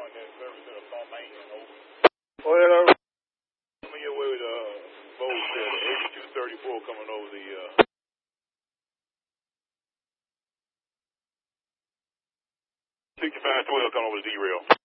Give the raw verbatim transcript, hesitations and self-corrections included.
Well, I'm on your way with uh, Bo said, eighty-two thirty-four coming over the uh, sixty-five twelve coming over the derail.